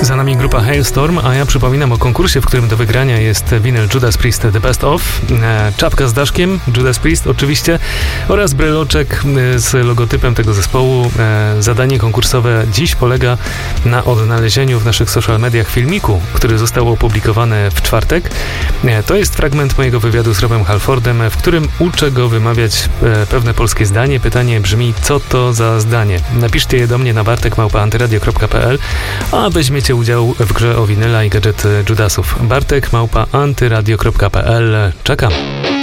Za nami grupa Halestorm, a ja przypominam o konkursie, w którym do wygrania jest winyl Judas Priest The Best Of, czapka z daszkiem Judas Priest oczywiście oraz bryloczek z logotypem tego zespołu. Zadanie konkursowe dziś polega na odnalezieniu w naszych social mediach filmiku, który został opublikowany w czwartek. To jest fragment mojego wywiadu z Robem Halfordem, w którym uczę go wymawiać pewne polskie zdanie. Pytanie brzmi, co to za zdanie? Napiszcie je do mnie na bartek@antyradio.pl, a weźmiecie udział w grze o winyla i gadżety Judasów. bartek@antyradio.pl. Czekam.